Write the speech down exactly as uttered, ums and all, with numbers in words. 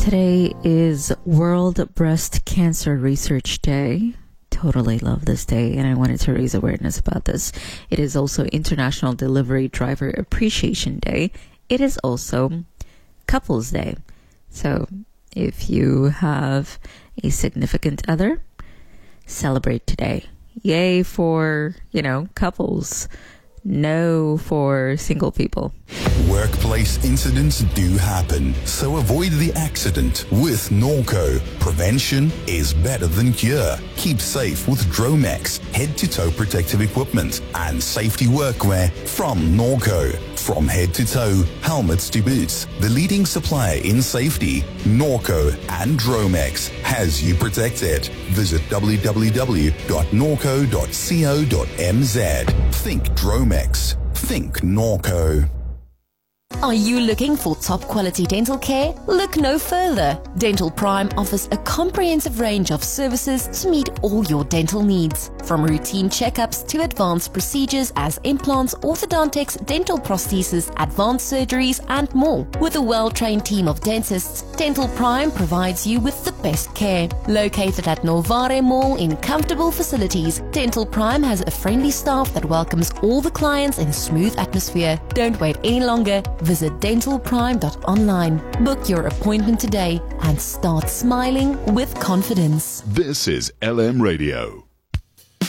Today is World Breast Cancer Research Day. Totally love this day, and I wanted to raise awareness about this. It is also International Delivery Driver Appreciation Day. It is also Couples Day. So if you have a significant other, celebrate today. Yay for, you know, couples. No for single people. Workplace incidents do happen, so avoid the accident with Norco. Prevention is better than cure. Keep safe with Dromex, head-to-toe protective equipment and safety workwear from Norco. From head to toe, helmets to boots, the leading supplier in safety, Norco and Dromex has you protected. Visit w w w dot norco dot co dot m z. Think Dromex. Think Norco. Are you looking for top quality dental care? Look no further. Dental Prime offers a comprehensive range of services to meet all your dental needs. From routine checkups to advanced procedures as implants, orthodontics, dental prosthesis, advanced surgeries, and more. With a well-trained team of dentists, Dental Prime provides you with the best care. Located at Novare Mall in comfortable facilities, Dental Prime has a friendly staff that welcomes all the clients in a smooth atmosphere. Don't wait any longer. Visit dental prime dot online. Book your appointment today and start smiling with confidence. This is L M Radio.